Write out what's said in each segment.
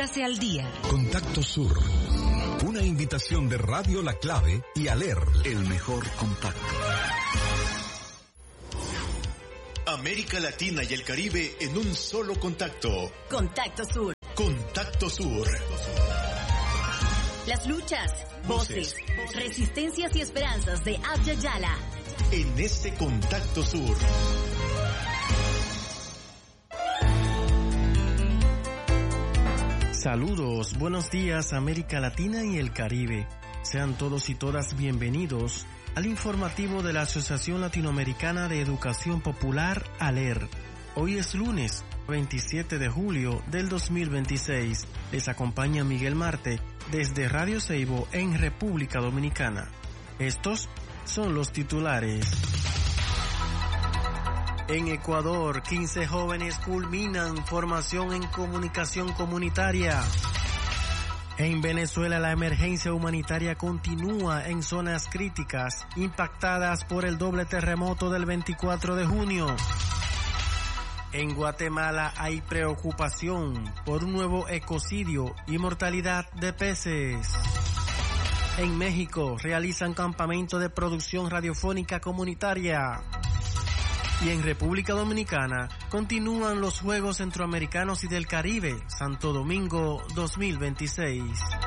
Póngase al día. Contacto Sur. Una invitación de Radio La Clave y ALER, el mejor contacto. América Latina y el Caribe en un solo contacto. Contacto Sur. Contacto Sur. Las luchas, voces, resistencias y esperanzas de Abya Yala. En este Contacto Sur. Saludos, buenos días América Latina y el Caribe. Sean todos y todas bienvenidos al informativo de la Asociación Latinoamericana de Educación Popular, ALER. Hoy es lunes 27 de julio del 2026. Les acompaña Miguel Marte desde Radio Seibo en República Dominicana. Estos son los titulares. En Ecuador, 15 jóvenes culminan formación en comunicación comunitaria. En Venezuela, la emergencia humanitaria continúa en zonas críticas impactadas por el doble terremoto del 24 de junio. En Guatemala hay preocupación por un nuevo ecocidio y mortalidad de peces. En México realizan campamento de producción radiofónica comunitaria. Y en República Dominicana continúan los Juegos Centroamericanos y del Caribe, Santo Domingo 2026.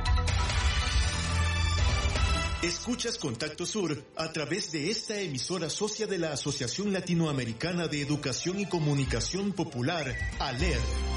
Escuchas Contacto Sur a través de esta emisora socia de la Asociación Latinoamericana de Educación y Comunicación Popular, ALER.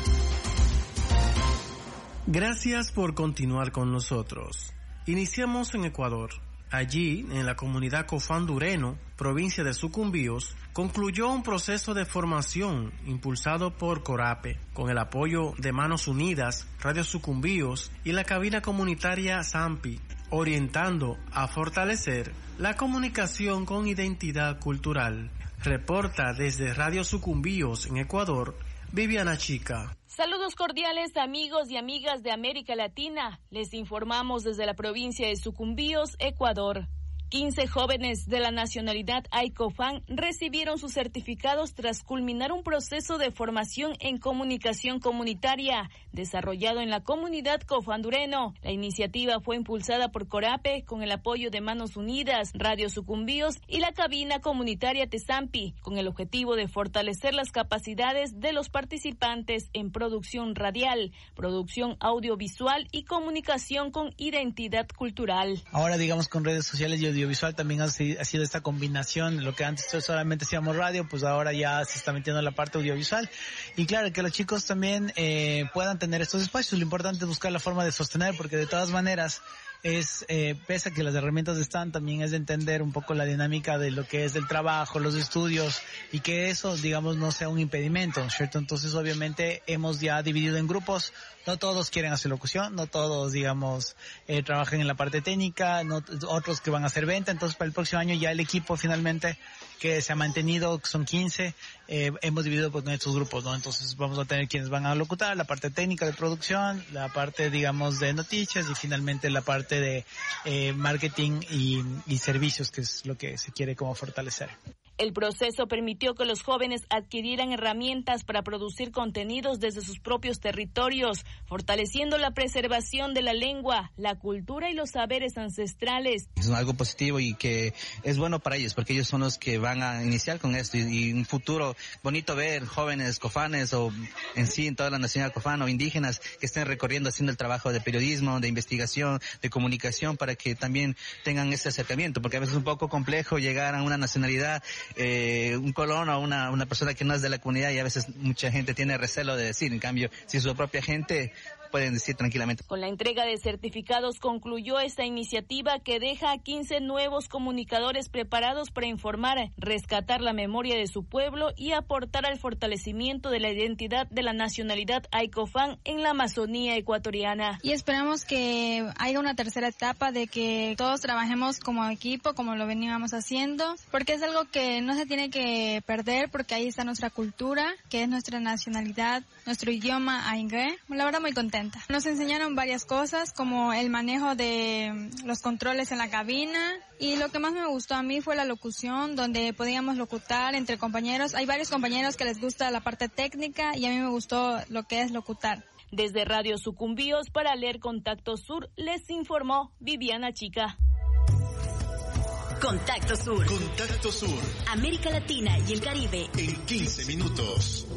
Gracias por continuar con nosotros. Iniciamos en Ecuador. Allí, en la comunidad Cofán Dureno, provincia de Sucumbíos, concluyó un proceso de formación impulsado por Corape, con el apoyo de Manos Unidas, Radio Sucumbíos y la cabina comunitaria Zampi, orientando a fortalecer la comunicación con identidad cultural. Reporta desde Radio Sucumbíos en Ecuador, Viviana Chica. Saludos cordiales amigos y amigas de América Latina. Les informamos desde la provincia de Sucumbíos, Ecuador. 15 jóvenes de la nacionalidad Aicofán recibieron sus certificados tras culminar un proceso de formación en comunicación comunitaria desarrollado en la comunidad Cofán Dureno. La iniciativa fue impulsada por Corape con el apoyo de Manos Unidas, Radio Sucumbíos y la cabina comunitaria Tezampi, con el objetivo de fortalecer las capacidades de los participantes en producción radial, producción audiovisual y comunicación con identidad cultural. Ahora, digamos, con redes sociales y audiovisual también ha sido esta combinación. Lo que antes solamente hacíamos radio, pues ahora ya se está metiendo en la parte audiovisual. Y claro, que los chicos también puedan tener estos espacios. Lo importante es buscar la forma de sostener, porque de todas maneras pese a que las herramientas están, también es de entender un poco la dinámica de lo que es el trabajo, los estudios, y que eso, digamos, no sea un impedimento, ¿cierto? Entonces, obviamente, hemos ya dividido en grupos. No todos quieren hacer locución, no todos, digamos, trabajan en la parte técnica, otros que van a hacer venta. Entonces, para el próximo año ya el equipo finalmente que se ha mantenido, que son 15, hemos dividido pues en estos grupos, ¿no? Entonces vamos a tener quienes van a locutar, la parte técnica de producción, la parte, digamos, de noticias y finalmente la parte de marketing y servicios, que es lo que se quiere como fortalecer. El proceso permitió que los jóvenes adquirieran herramientas para producir contenidos desde sus propios territorios, fortaleciendo la preservación de la lengua, la cultura y los saberes ancestrales. Es algo positivo y que es bueno para ellos, porque ellos son los que van a iniciar con esto y un futuro bonito ver jóvenes cofanes o en sí en toda la nacionalidad cofana o indígenas que estén recorriendo, haciendo el trabajo de periodismo, de investigación, de comunicación, para que también tengan ese acercamiento, porque a veces es un poco complejo llegar a una nacionalidad, un colono o una persona que no es de la comunidad, y a veces mucha gente tiene recelo de decir. En cambio, si su propia gente, pueden decir tranquilamente. Con la entrega de certificados concluyó esta iniciativa, que deja a 15 nuevos comunicadores preparados para informar, rescatar la memoria de su pueblo y aportar al fortalecimiento de la identidad de la nacionalidad Aicofán en la Amazonía ecuatoriana. Y esperamos que haya una tercera etapa de que todos trabajemos como equipo, como lo veníamos haciendo, porque es algo que no se tiene que perder, porque ahí está nuestra cultura, que es nuestra nacionalidad, nuestro idioma aingue. La verdad, muy contenta. Nos enseñaron varias cosas, como el manejo de los controles en la cabina, y lo que más me gustó a mí fue la locución, donde podíamos locutar entre compañeros. Hay varios compañeros que les gusta la parte técnica y a mí me gustó lo que es locutar. Desde Radio Sucumbíos para leer Contacto Sur les informó Viviana Chica. Contacto Sur. Contacto Sur. América Latina y el Caribe. En 15 minutos.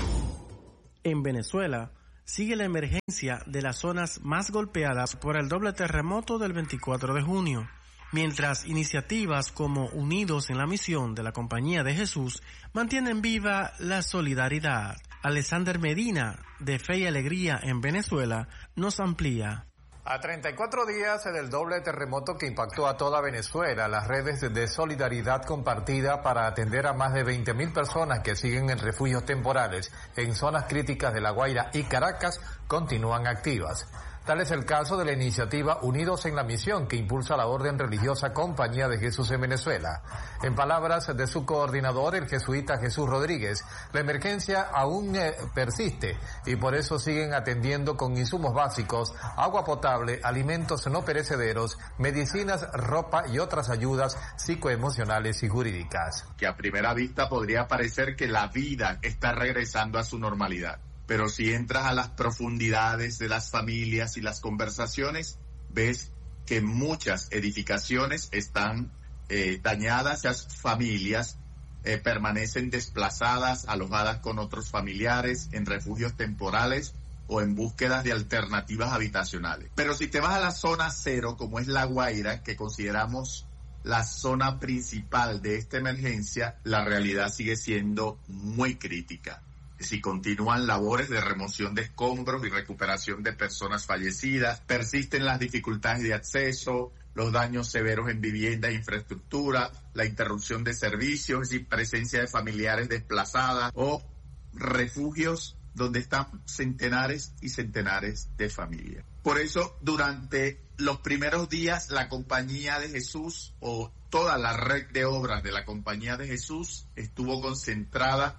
En Venezuela sigue la emergencia de las zonas más golpeadas por el doble terremoto del 24 de junio, mientras iniciativas como Unidos en la Misión de la Compañía de Jesús mantienen viva la solidaridad. Alexander Medina, de Fe y Alegría en Venezuela, nos amplía. A 34 días del doble terremoto que impactó a toda Venezuela, las redes de solidaridad compartida para atender a más de 20.000 personas que siguen en refugios temporales en zonas críticas de La Guaira y Caracas continúan activas. Tal es el caso de la iniciativa Unidos en la Misión, que impulsa la orden religiosa Compañía de Jesús en Venezuela. En palabras de su coordinador, el jesuita Jesús Rodríguez, la emergencia aún persiste y por eso siguen atendiendo con insumos básicos, agua potable, alimentos no perecederos, medicinas, ropa y otras ayudas psicoemocionales y jurídicas. Que a primera vista podría parecer que la vida está regresando a su normalidad. Pero si entras a las profundidades de las familias y las conversaciones, ves que muchas edificaciones están dañadas, las familias permanecen desplazadas, alojadas con otros familiares en refugios temporales o en búsquedas de alternativas habitacionales. Pero si te vas a la zona cero, como es La Guaira, que consideramos la zona principal de esta emergencia, la realidad sigue siendo muy crítica. Si continúan labores de remoción de escombros y recuperación de personas fallecidas, persisten las dificultades de acceso, los daños severos en vivienda e infraestructura, la interrupción de servicios, es decir, presencia de familiares desplazadas o refugios donde están centenares y centenares de familias. Por eso, durante los primeros días, la Compañía de Jesús o toda la red de obras de la Compañía de Jesús estuvo concentrada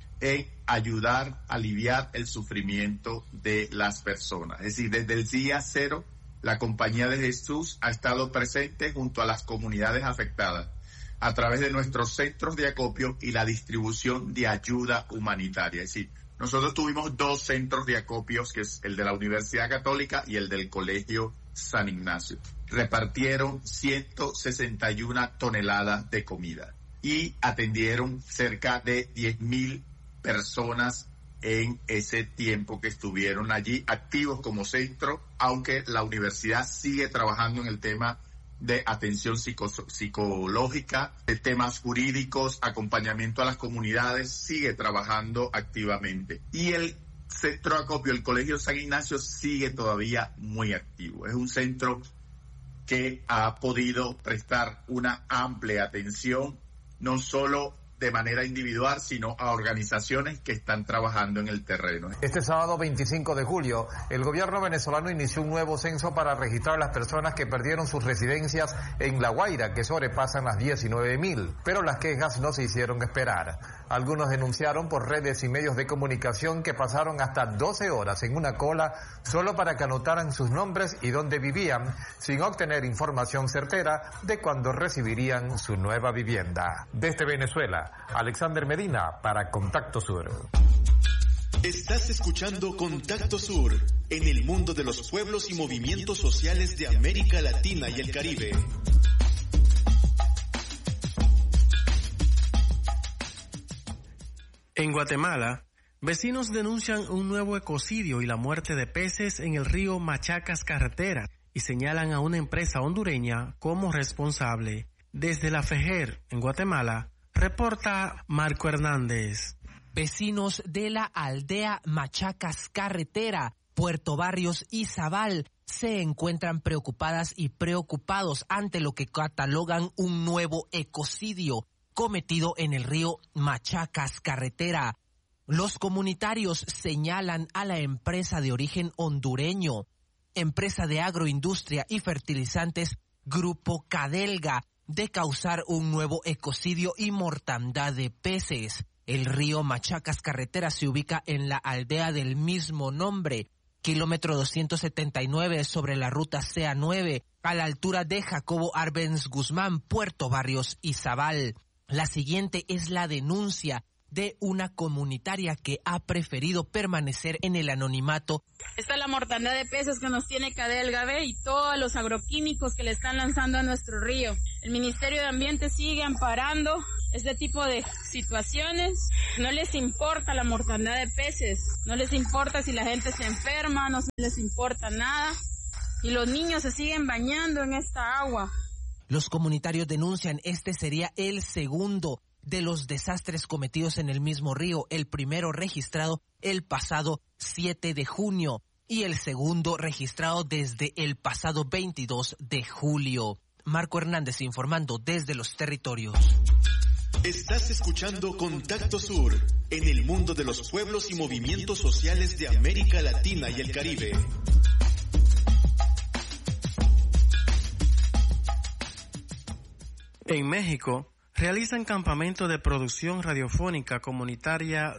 en ayudar a aliviar el sufrimiento de las personas. Es decir, desde el día cero, la Compañía de Jesús ha estado presente junto a las comunidades afectadas a través de nuestros centros de acopio y la distribución de ayuda humanitaria. Es decir, nosotros tuvimos 2 centros de acopios, que es el de la Universidad Católica y el del Colegio San Ignacio. Repartieron 161 toneladas de comida y atendieron cerca de 10.000 personas en ese tiempo que estuvieron allí activos como centro, aunque la universidad sigue trabajando en el tema de atención psicológica, de temas jurídicos, acompañamiento a las comunidades, sigue trabajando activamente. Y el centro de acopio, el Colegio San Ignacio, sigue todavía muy activo. Es un centro que ha podido prestar una amplia atención, no solo de manera individual, sino a organizaciones que están trabajando en el terreno. Este sábado 25 de julio, el gobierno venezolano inició un nuevo censo para registrar las personas que perdieron sus residencias en La Guaira, que sobrepasan las 19.000, pero las quejas no se hicieron esperar. Algunos denunciaron por redes y medios de comunicación que pasaron hasta 12 horas en una cola solo para que anotaran sus nombres y dónde vivían, sin obtener información certera de cuándo recibirían su nueva vivienda. Desde Venezuela, Alexander Medina para Contacto Sur. Estás escuchando Contacto Sur, en el mundo de los pueblos y movimientos sociales de América Latina y el Caribe. En Guatemala, vecinos denuncian un nuevo ecocidio y la muerte de peces en el río Machacas Carretera y señalan a una empresa hondureña como responsable. Desde la FEJER, en Guatemala, reporta Marco Hernández. Vecinos de la aldea Machacas Carretera, Puerto Barrios y Zabal se encuentran preocupadas y preocupados ante lo que catalogan un nuevo ecocidio cometido en el río Machacas Carretera. Los comunitarios señalan a la empresa de origen hondureño, empresa de agroindustria y fertilizantes Grupo Cadelga, de causar un nuevo ecocidio y mortandad de peces. El río Machacas Carretera se ubica en la aldea del mismo nombre, kilómetro 279 sobre la ruta CA9, a la altura de Jacobo Arbenz Guzmán, Puerto Barrios y Zabal. La siguiente es la denuncia de una comunitaria que ha preferido permanecer en el anonimato. Está la mortandad de peces que nos tiene Cadea del Gavé y todos los agroquímicos que le están lanzando a nuestro río. El Ministerio de Ambiente sigue amparando este tipo de situaciones. No les importa la mortandad de peces, no les importa si la gente se enferma, no les importa nada. Y los niños se siguen bañando en esta agua. Los comunitarios denuncian este sería el segundo de los desastres cometidos en el mismo río, el primero registrado el pasado 7 de junio y el segundo registrado desde el pasado 22 de julio. Marco Hernández informando desde los territorios. Estás escuchando Contacto Sur, en el mundo de los pueblos y movimientos sociales de América Latina y el Caribe. En México, realizan campamento de producción radiofónica comunitaria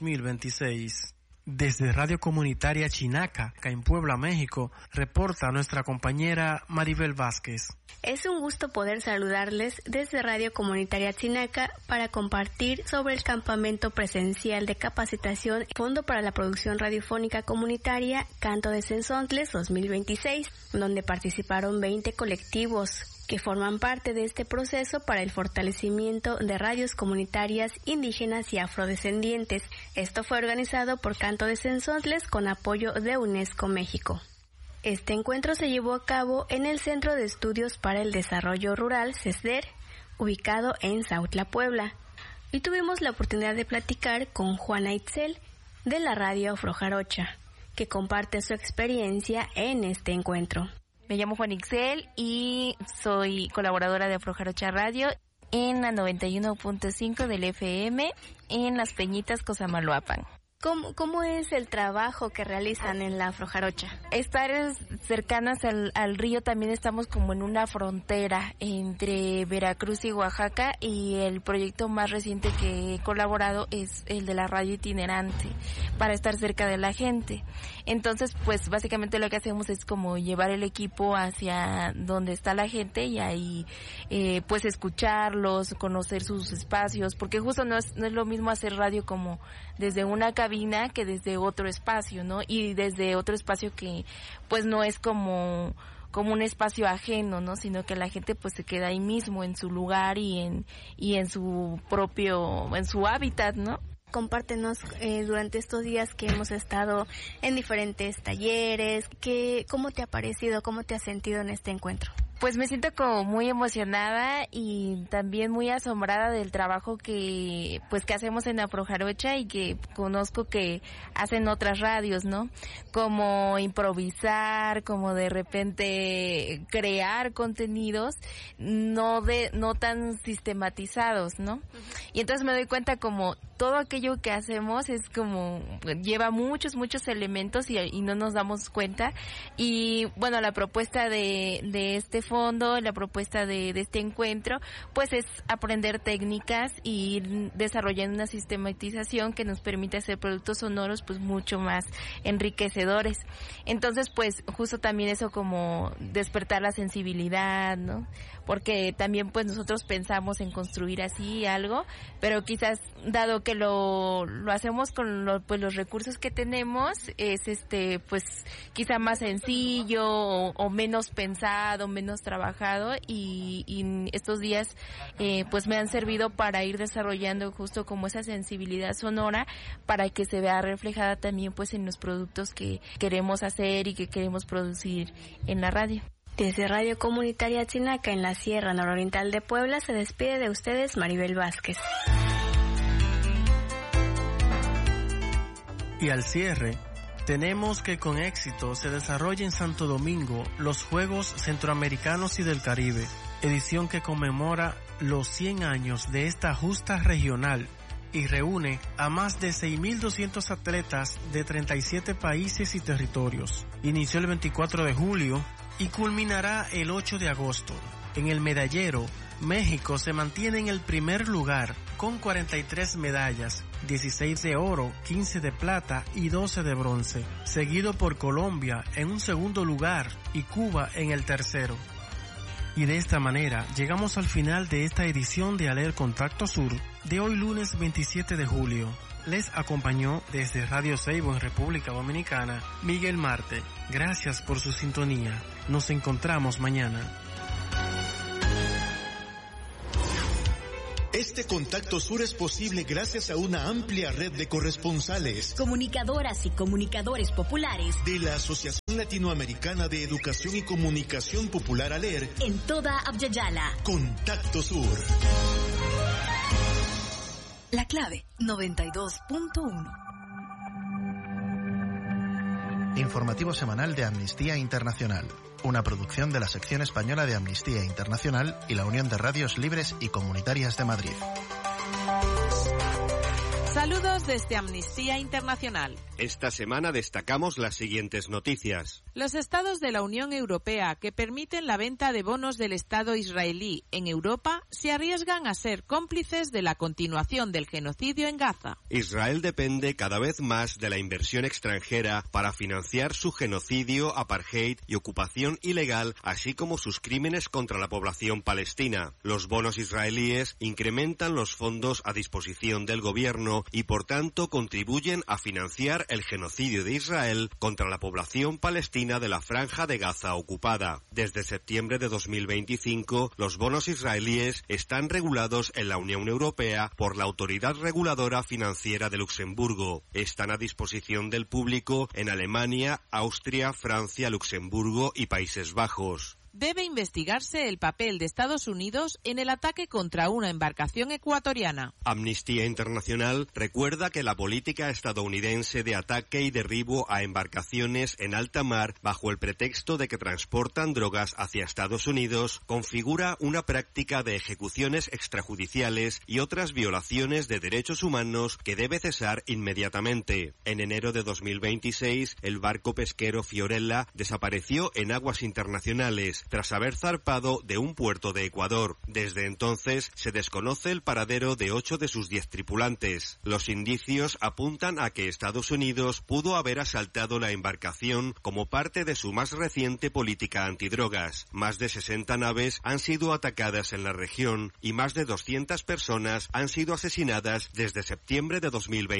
2026. Desde Radio Comunitaria Chinaca, en Puebla, México, reporta nuestra compañera Maribel Vázquez. Es un gusto poder saludarles desde Radio Comunitaria Chinaca para compartir sobre el campamento presencial de capacitación Fondo para la Producción Radiofónica Comunitaria Canto de Cenzontles 2026, donde participaron 20 colectivos que forman parte de este proceso para el fortalecimiento de radios comunitarias indígenas y afrodescendientes. Esto fue organizado por Canto de Cenzontles con apoyo de UNESCO México. Este encuentro se llevó a cabo en el Centro de Estudios para el Desarrollo Rural, CESDER, ubicado en Zautla, Puebla. Y tuvimos la oportunidad de platicar con Juana Itzel de la radio Afrojarocha, que comparte su experiencia en este encuentro. Me llamo Juan Ixel y soy colaboradora de Afrojarocha Radio en la 91.5 del FM en Las Peñitas, Cosamaloapan. ¿Cómo es el trabajo que realizan en la Afrojarocha? Estar cercanas al río, también estamos como en una frontera entre Veracruz y Oaxaca, y el proyecto más reciente que he colaborado es el de la radio itinerante, para estar cerca de la gente. Entonces, pues básicamente lo que hacemos es como llevar el equipo hacia donde está la gente y ahí pues escucharlos, conocer sus espacios, porque justo no es lo mismo hacer radio como desde una cabina que desde otro espacio, ¿no? Y desde otro espacio que pues no es como un espacio ajeno, ¿no? Sino que la gente pues se queda ahí mismo en su lugar y en su hábitat, ¿no? Compártenos durante estos días que hemos estado en diferentes talleres, ¿cómo te ha parecido, cómo te has sentido en este encuentro? Pues me siento como muy emocionada y también muy asombrada del trabajo que hacemos en Afrojarocha y que conozco que hacen otras radios, ¿no? Como improvisar, como de repente crear contenidos no tan sistematizados, ¿no? Y entonces me doy cuenta como todo aquello que hacemos es como lleva muchos elementos y no nos damos cuenta. Y bueno, la propuesta de este fondo, la propuesta de este encuentro, pues es aprender técnicas y ir desarrollando una sistematización que nos permite hacer productos sonoros pues mucho más enriquecedores. Entonces pues justo también eso, como despertar la sensibilidad, ¿no? Porque también pues nosotros pensamos en construir así algo, pero quizás dado que lo hacemos con los recursos que tenemos, es pues quizá más sencillo o menos pensado, menos trabajado, y estos días pues me han servido para ir desarrollando justo como esa sensibilidad sonora para que se vea reflejada también pues en los productos que queremos hacer y que queremos producir en la radio. Desde Radio Comunitaria Chinaca en la Sierra Nororiental de Puebla se despide de ustedes Maribel Vázquez. Y al cierre, tenemos que con éxito se desarrolla en Santo Domingo los Juegos Centroamericanos y del Caribe, edición que conmemora los 100 años de esta justa regional y reúne a más de 6.200 atletas de 37 países y territorios. Inició el 24 de julio y culminará el 8 de agosto. En el medallero, México se mantiene en el primer lugar con 43 medallas, 16 de oro, 15 de plata y 12 de bronce, seguido por Colombia en un segundo lugar y Cuba en el tercero. Y de esta manera llegamos al final de esta edición de Aler Contacto Sur, de hoy lunes 27 de julio. Les acompañó desde Radio Seibo en República Dominicana, Miguel Marte. Gracias por su sintonía. Nos encontramos mañana. Este Contacto Sur es posible gracias a una amplia red de corresponsales, comunicadoras y comunicadores populares de la Asociación Latinoamericana de Educación y Comunicación Popular ALER en toda Abya-Yala. Contacto Sur. La clave 92.1. Informativo semanal de Amnistía Internacional, una producción de la sección española de Amnistía Internacional y la Unión de Radios Libres y Comunitarias de Madrid. Saludos desde Amnistía Internacional. Esta semana destacamos las siguientes noticias. Los estados de la Unión Europea que permiten la venta de bonos del Estado israelí en Europa se arriesgan a ser cómplices de la continuación del genocidio en Gaza. Israel depende cada vez más de la inversión extranjera para financiar su genocidio, apartheid y ocupación ilegal, así como sus crímenes contra la población palestina. Los bonos israelíes incrementan los fondos a disposición del gobierno y por tanto contribuyen a financiar el genocidio de Israel contra la población palestina de la Franja de Gaza ocupada. Desde septiembre de 2025, los bonos israelíes están regulados en la Unión Europea por la Autoridad Reguladora Financiera de Luxemburgo. Están a disposición del público en Alemania, Austria, Francia, Luxemburgo y Países Bajos. Debe investigarse el papel de Estados Unidos en el ataque contra una embarcación ecuatoriana. Amnistía Internacional recuerda que la política estadounidense de ataque y derribo a embarcaciones en alta mar bajo el pretexto de que transportan drogas hacia Estados Unidos configura una práctica de ejecuciones extrajudiciales y otras violaciones de derechos humanos que debe cesar inmediatamente. En enero de 2026, el barco pesquero Fiorella desapareció en aguas internacionales tras haber zarpado de un puerto de Ecuador. Desde entonces se desconoce el paradero de 8 de sus 10 tripulantes. Los indicios apuntan a que Estados Unidos pudo haber asaltado la embarcación como parte de su más reciente política antidrogas. Más de 60 naves han sido atacadas en la región y más de 200 personas han sido asesinadas desde septiembre de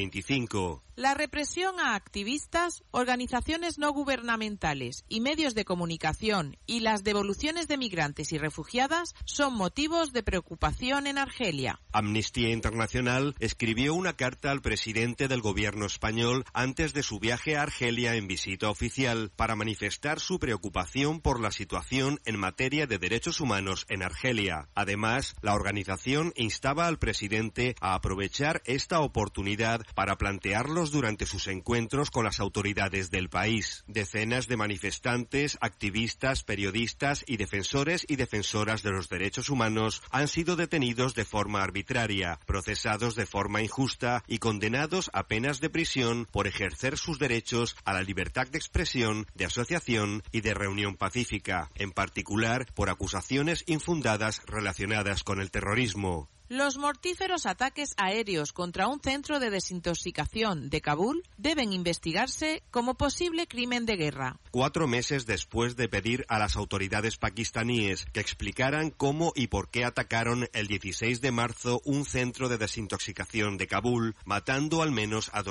2025. La represión a activistas, organizaciones no gubernamentales y medios de comunicación y las devoluciones de migrantes y refugiadas son motivos de preocupación en Argelia. Amnistía Internacional escribió una carta al presidente del gobierno español antes de su viaje a Argelia en visita oficial para manifestar su preocupación por la situación en materia de derechos humanos en Argelia. Además, la organización instaba al presidente a aprovechar esta oportunidad para plantearlos durante sus encuentros con las autoridades del país. Decenas de manifestantes, activistas, periodistas y defensores y defensoras de los derechos humanos han sido detenidos de forma arbitraria, procesados de forma injusta y condenados a penas de prisión por ejercer sus derechos a la libertad de expresión, de asociación y de reunión pacífica, en particular por acusaciones infundadas relacionadas con el terrorismo. Los mortíferos ataques aéreos contra un centro de desintoxicación de Kabul deben investigarse como posible crimen de guerra. 4 meses después de pedir a las autoridades pakistaníes que explicaran cómo y por qué atacaron el 16 de marzo un centro de desintoxicación de Kabul, matando al menos a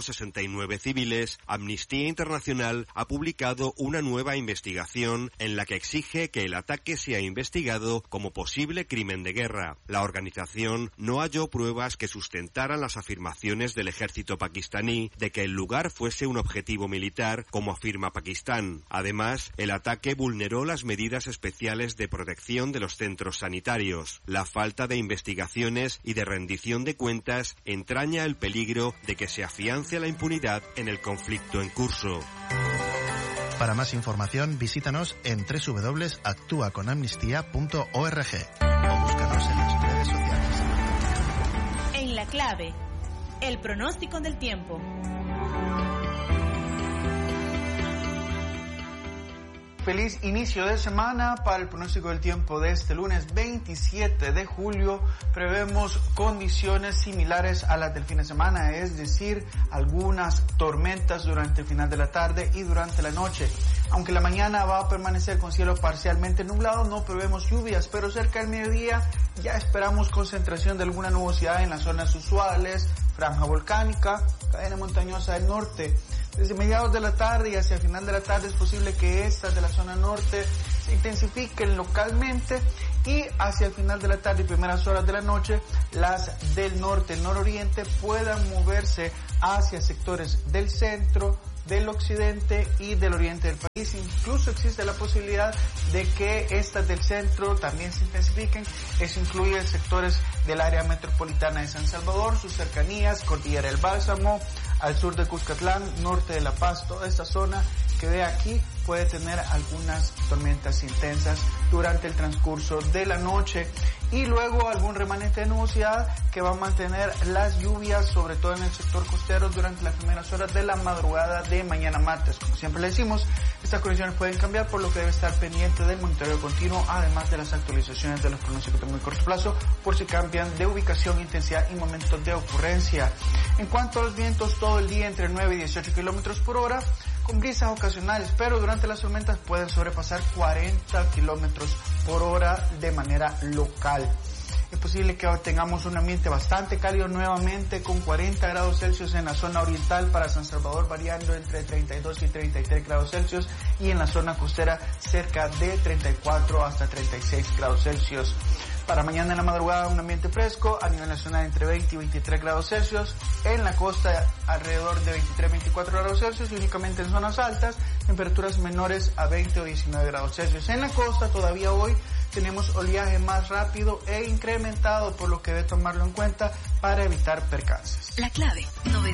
269 civiles, Amnistía Internacional ha publicado una nueva investigación en la que exige que el ataque sea investigado como posible crimen de guerra. La organización no halló pruebas que sustentaran las afirmaciones del ejército pakistaní de que el lugar fuese un objetivo militar, como afirma Pakistán. Además, el ataque vulneró las medidas especiales de protección de los centros sanitarios. La falta de investigaciones y de rendición de cuentas entraña el peligro de que se afiance la impunidad en el conflicto en curso. Para más información, visítanos en www.actuaconamnistía.org o búscanos en las redes sociales. En la clave, el pronóstico del tiempo. Feliz inicio de semana. Para el pronóstico del tiempo de este lunes 27 de julio prevemos condiciones similares a las del fin de semana, es decir, algunas tormentas durante el final de la tarde y durante la noche. Aunque la mañana va a permanecer con cielo parcialmente nublado, no prevemos lluvias, pero cerca del mediodía ya esperamos concentración de alguna nubosidad en las zonas usuales, franja volcánica, cadena montañosa del norte. Desde mediados de la tarde y hacia el final de la tarde es posible que estas de la zona norte se intensifiquen localmente, y hacia el final de la tarde y primeras horas de la noche las del norte, nororiente puedan moverse hacia sectores del centro, del occidente y del oriente del país. Incluso existe la posibilidad de que estas del centro también se intensifiquen. Eso incluye sectores del área metropolitana de San Salvador, sus cercanías, Cordillera del Bálsamo, al sur de Cuscatlán, norte de La Paz. Toda esta zona que ve aquí puede tener algunas tormentas intensas durante el transcurso de la noche, y luego algún remanente de nubosidad que va a mantener las lluvias, sobre todo en el sector costero, durante las primeras horas de la madrugada de mañana martes. Como siempre le decimos, estas condiciones pueden cambiar, por lo que debe estar pendiente del monitoreo continuo, además de las actualizaciones de los pronósticos de muy corto plazo, por si cambian de ubicación, intensidad y momentos de ocurrencia. En cuanto a los vientos, todo el día entre 9 y 18 kilómetros por hora, con brisas ocasionales, pero durante las tormentas pueden sobrepasar 40 kilómetros por hora de manera local. Es posible que tengamos un ambiente bastante cálido nuevamente, con 40 grados Celsius en la zona oriental para San Salvador, variando entre 32 y 33 grados Celsius, y en la zona costera cerca de 34 hasta 36 grados Celsius. Para mañana en la madrugada un ambiente fresco, a nivel nacional entre 20 y 23 grados Celsius, en la costa alrededor de 23-24 grados Celsius, y únicamente en zonas altas temperaturas menores a 20 o 19 grados Celsius. En la costa todavía hoy tenemos oleaje más rápido e incrementado, por lo que debe tomarlo en cuenta para evitar percances. La clave,